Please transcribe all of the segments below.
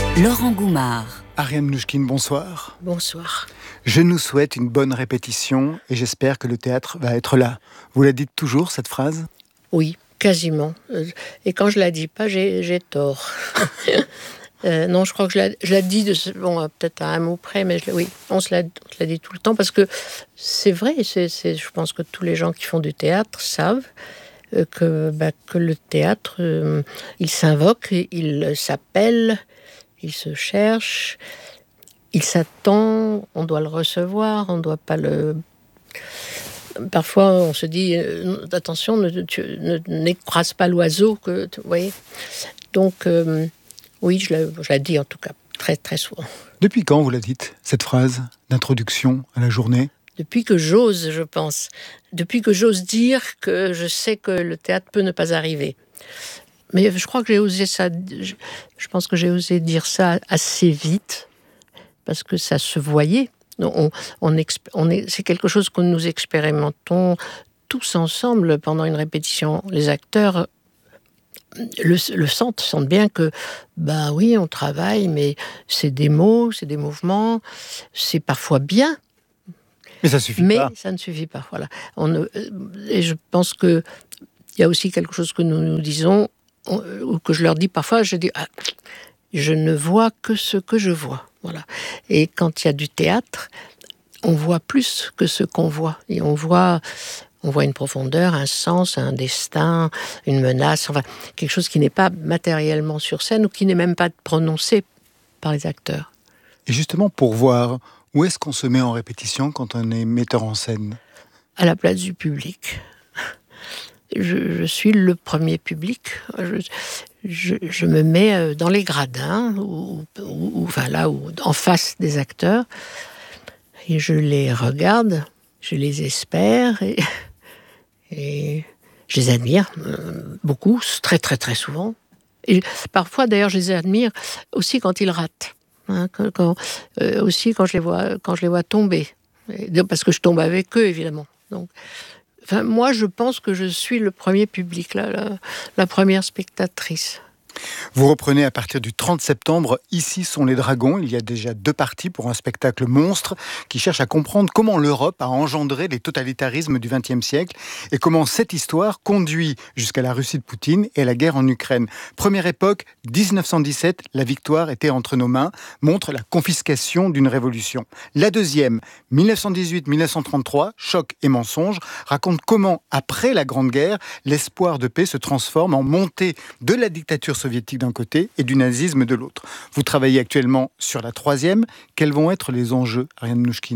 Laurent Goumard. Ariane Mnouchkine, bonsoir. Bonsoir. Je nous souhaite une bonne répétition et j'espère que le théâtre va être là. Vous la dites toujours, cette phrase ? Oui, quasiment. Et quand je la dis pas, j'ai tort. Non, je crois que je la dis, peut-être à un mot près, mais oui, on se la dit tout le temps parce que c'est vrai. Je pense que tous les gens qui font du théâtre savent que le théâtre, il s'invoque, il s'appelle, il se cherche, il s'attend, on doit le recevoir, on ne doit pas le... Parfois, on se dit, attention, n'écrase pas l'oiseau, vous voyez. Donc, oui, je la dis en tout cas, très très souvent. Depuis quand vous la dites, cette phrase d'introduction à la journée ? Depuis que j'ose, je pense. Depuis que j'ose dire que je sais que le théâtre peut ne pas arriver. Mais je crois que j'ai osé ça. Je pense que j'ai osé dire ça assez vite, parce que ça se voyait. C'est quelque chose que nous expérimentons tous ensemble pendant une répétition. Les acteurs sentent bien que, oui, on travaille, mais c'est des mots, c'est des mouvements, c'est parfois bien. Mais ça suffit pas. Mais ça ne suffit pas, voilà. Et je pense qu'il y a aussi quelque chose que nous disons, ou que je leur dis parfois, je dis, je ne vois que ce que je vois. Voilà. Et quand il y a du théâtre, on voit plus que ce qu'on voit. Et on voit une profondeur, un sens, un destin, une menace, enfin, quelque chose qui n'est pas matériellement sur scène ou qui n'est même pas prononcé par les acteurs. Et justement, pour voir, où est-ce qu'on se met en répétition quand on est metteur en scène ? À la place du public. Je suis le premier public. Je me mets dans les gradins, en face des acteurs, et je les regarde, je les espère, et je les admire beaucoup, très très très souvent. Et parfois, d'ailleurs, je les admire aussi quand ils ratent, aussi quand je les vois tomber, parce que je tombe avec eux, évidemment. Donc, moi, je pense que je suis le premier public, la première spectatrice. Vous reprenez à partir du 30 septembre « Ici sont les dragons ». Il y a déjà 2 parties pour un spectacle monstre qui cherche à comprendre comment l'Europe a engendré les totalitarismes du XXe siècle et comment cette histoire conduit jusqu'à la Russie de Poutine et à la guerre en Ukraine. Première époque, 1917, la victoire était entre nos mains, montre la confiscation d'une révolution. La deuxième, 1918-1933, choc et mensonge, raconte comment, après la Grande Guerre, l'espoir de paix se transforme en montée de la dictature soviétique d'un côté et du nazisme de l'autre. Vous travaillez actuellement sur la troisième. Quels vont être les enjeux, Ariane Mnouchkine ?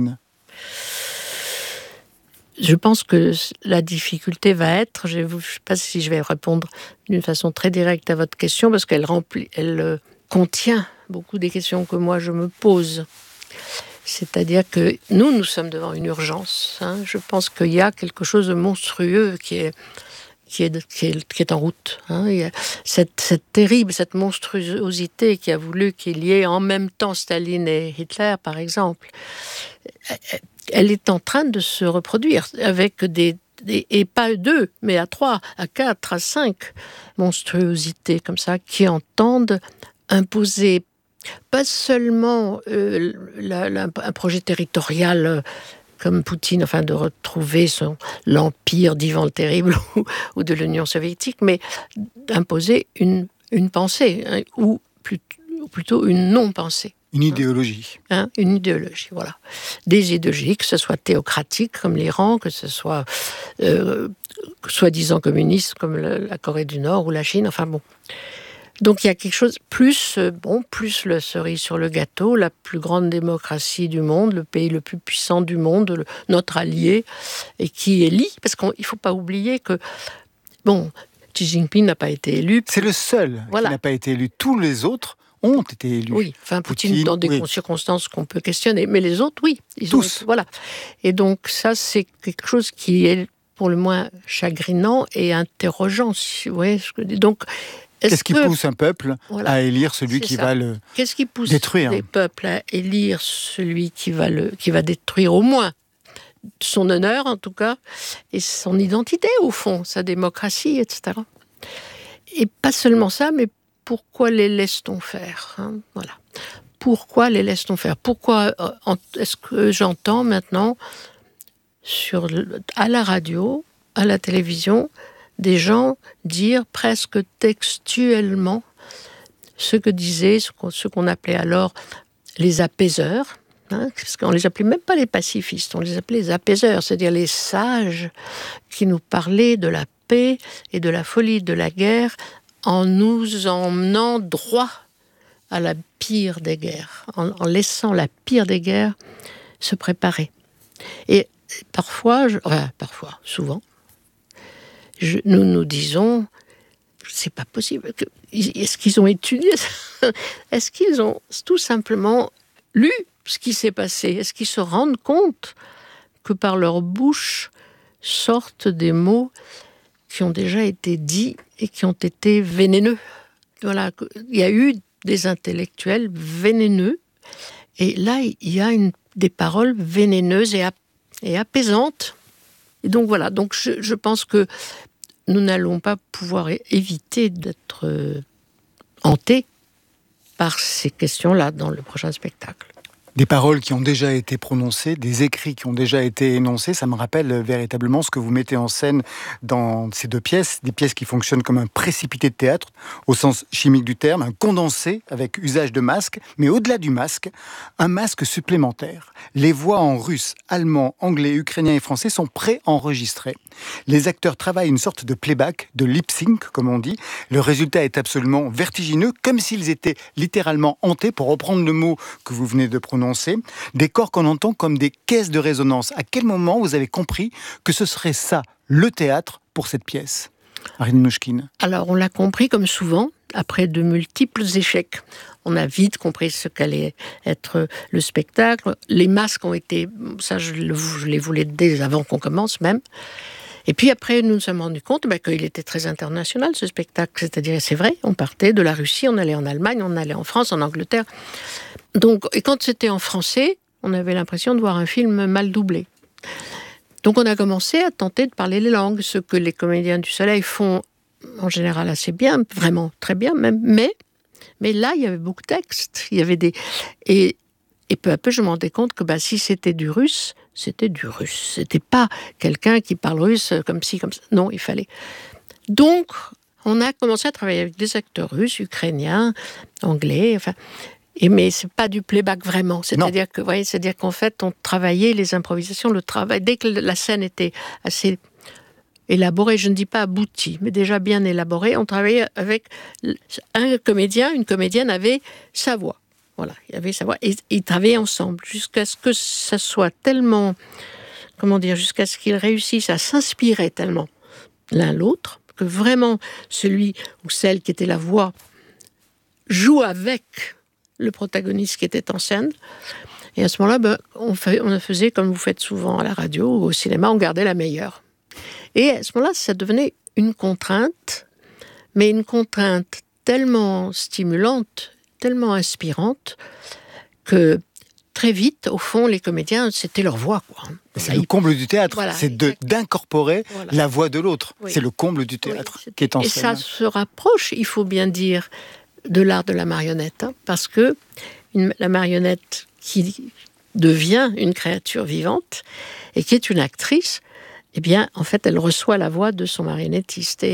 Je pense que la difficulté va être, je ne sais pas si je vais répondre d'une façon très directe à votre question, parce qu'elle contient beaucoup des questions que moi je me pose. C'est-à-dire que nous sommes devant une urgence. Je pense qu'il y a quelque chose de monstrueux qui est en route. Il y a cette monstruosité qui a voulu qu'il y ait en même temps Staline et Hitler, par exemple. Elle est en train de se reproduire avec et pas 2, mais à 3, à 4, à 5 monstruosités comme ça qui entendent imposer pas seulement un projet territorial comme Poutine, de retrouver l'empire d'Ivan le Terrible ou de l'Union soviétique, mais d'imposer une pensée, ou plutôt une non-pensée. Une idéologie. Une idéologie, voilà. Des idéologies, que ce soit théocratique comme l'Iran, que ce soit soi-disant communiste comme la Corée du Nord ou la Chine, Donc il y a quelque chose, plus le cerise sur le gâteau, la plus grande démocratie du monde, le pays le plus puissant du monde, notre allié, et qui élit, parce qu'il ne faut pas oublier que, Xi Jinping n'a pas été élu. C'est le seul qui n'a pas été élu. Tous les autres ont été élus. Oui, Poutine dans des circonstances qu'on peut questionner, mais les autres, oui. Tous. Voilà. Et donc ça, c'est quelque chose qui est pour le moins chagrinant et interrogeant. Vous voyez ce que je dis. Donc, qu'est-ce qui pousse un peuple à élire celui qui va le détruire ? Qu'est-ce qui pousse les peuples à élire celui qui va détruire au moins son honneur, en tout cas, et son identité, au fond, sa démocratie, etc. Et pas seulement ça, mais pourquoi les laisse-t-on faire ? Voilà. pourquoi les laisse-t-on faire ? Pourquoi est-ce que j'entends maintenant à la radio, à la télévision, des gens dire presque textuellement ce que disaient ce qu'on appelait alors les apaiseurs, parce qu'on les appelait même pas les pacifistes, on les appelait les apaiseurs, c'est-à-dire les sages qui nous parlaient de la paix et de la folie de la guerre en nous emmenant droit à la pire des guerres, en laissant la pire des guerres se préparer. Et souvent, nous nous disons, c'est pas possible. Est-ce qu'ils ont étudié ça ? Est-ce qu'ils ont tout simplement lu ce qui s'est passé ? Est-ce qu'ils se rendent compte que par leur bouche sortent des mots qui ont déjà été dits et qui ont été vénéneux ? Voilà, il y a eu des intellectuels vénéneux, et là, il y a des paroles vénéneuses et apaisantes. Et donc voilà, donc je pense que nous n'allons pas pouvoir éviter d'être hantés par ces questions-là dans le prochain spectacle. Des paroles qui ont déjà été prononcées, des écrits qui ont déjà été énoncés, ça me rappelle véritablement ce que vous mettez en scène dans ces deux pièces, des pièces qui fonctionnent comme un précipité de théâtre, au sens chimique du terme, un condensé avec usage de masque, mais au-delà du masque, un masque supplémentaire. Les voix en russe, allemand, anglais, ukrainien et français sont préenregistrées. Les acteurs travaillent une sorte de playback, de lip-sync, comme on dit. Le résultat est absolument vertigineux, comme s'ils étaient littéralement hantés, pour reprendre le mot que vous venez de prononcer, des corps qu'on entend comme des caisses de résonance. À quel moment vous avez compris que ce serait ça, le théâtre, pour cette pièce, Ariane Mnouchkine ? Alors, on l'a compris comme souvent, après de multiples échecs. On a vite compris ce qu'allait être le spectacle. Les masques ont été... Ça, je les voulais dès avant qu'on commence même. Et puis après, nous nous sommes rendus compte qu'il était très international, ce spectacle. C'est-à-dire, c'est vrai, on partait de la Russie, on allait en Allemagne, on allait en France, en Angleterre. Donc, et quand c'était en français, on avait l'impression de voir un film mal doublé. Donc on a commencé à tenter de parler les langues, ce que les comédiens du Soleil font en général assez bien, vraiment très bien même, mais là, il y avait beaucoup de textes. Il y avait et peu à peu, je me rendais compte que si c'était du russe, c'était du russe. C'était pas quelqu'un qui parle russe comme ci, comme ça. Non, il fallait. Donc, on a commencé à travailler avec des acteurs russes, ukrainiens, anglais, mais c'est pas du playback vraiment. C'est-à-dire qu'en fait, on travaillait les improvisations, le travail. Dès que la scène était assez élaborée, je ne dis pas aboutie, mais déjà bien élaborée, on travaillait avec un comédien, une comédienne avait sa voix. Voilà, il avait sa voix. Et ils travaillaient ensemble jusqu'à ce que ça soit tellement, jusqu'à ce qu'ils réussissent à s'inspirer tellement l'un l'autre, que vraiment celui ou celle qui était la voix joue avec le protagoniste qui était en scène. Et à ce moment-là, on faisait comme vous faites souvent à la radio ou au cinéma, on gardait la meilleure. Et à ce moment-là, ça devenait une contrainte, mais une contrainte tellement stimulante, tellement inspirante, que très vite, au fond, les comédiens, c'était leur voix. C'est le comble du théâtre, c'est d'incorporer la voix de l'autre. Oui. C'est le comble du théâtre qui est en scène. Et ça se rapproche, il faut bien dire, de l'art de la marionnette, parce que la marionnette qui devient une créature vivante et qui est une actrice, eh bien, en fait, elle reçoit la voix de son marionnettiste.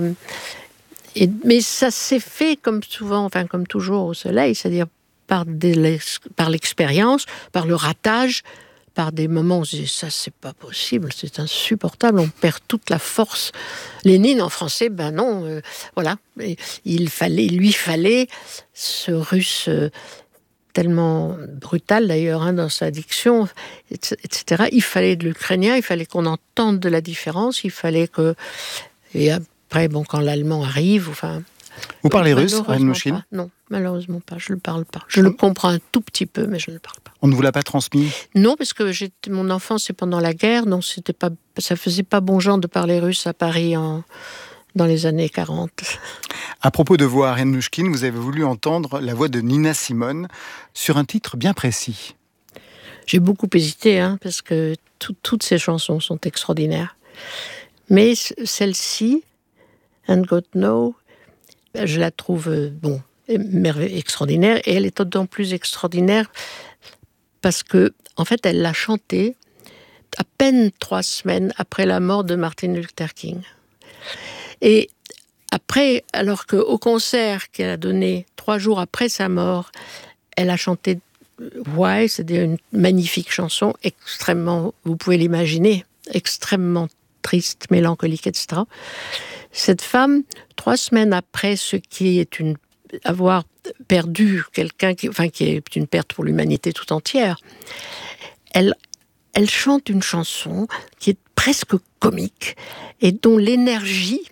Mais ça s'est fait comme souvent, comme toujours au Soleil, c'est-à-dire par l'expérience, par le ratage, par des moments où on se dit ça c'est pas possible, c'est insupportable, on perd toute la force. Lénine en français, non, voilà. Il lui fallait ce russe tellement brutal d'ailleurs dans sa diction, etc. Il fallait de l'ukrainien, il fallait qu'on entende de la différence, il fallait que... Et après, quand l'allemand arrive, Vous parlez russe, Ariane Mnouchkine ? Non, malheureusement pas, je ne le parle pas. Je le comprends un tout petit peu, mais je ne le parle pas. On ne vous l'a pas transmis ? Non, parce que mon enfance, c'est pendant la guerre, donc ça faisait pas bon genre de parler russe à Paris dans les années 40. À propos de voix, Ariane Mnouchkine, vous avez voulu entendre la voix de Nina Simone sur un titre bien précis. J'ai beaucoup hésité, parce que toutes ces chansons sont extraordinaires. Mais celle-ci, And God Know, je la trouve, extraordinaire. Et elle est d'autant plus extraordinaire parce que, en fait, elle l'a chantée à peine 3 semaines après la mort de Martin Luther King. Et après, alors qu'au concert qu'elle a donné 3 jours après sa mort, elle a chanté Why, c'est une magnifique chanson, extrêmement, vous pouvez l'imaginer, extrêmement triste, mélancolique, etc. Cette femme, 3 semaines après ce qui est avoir perdu quelqu'un qui est une perte pour l'humanité tout entière, elle chante une chanson qui est presque comique et dont l'énergie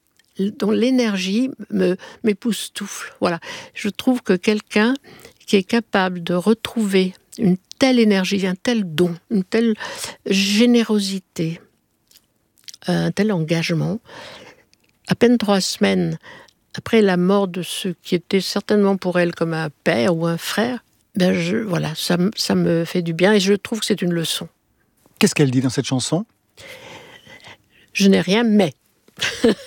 m'époustoufle. Voilà. Je trouve que quelqu'un qui est capable de retrouver une telle énergie, un tel don, une telle générosité, un tel engagement, à peine 3 semaines après la mort de ce qui était certainement pour elle comme un père ou un frère, ça me fait du bien et je trouve que c'est une leçon. Qu'est-ce qu'elle dit dans cette chanson ? Je n'ai rien mais.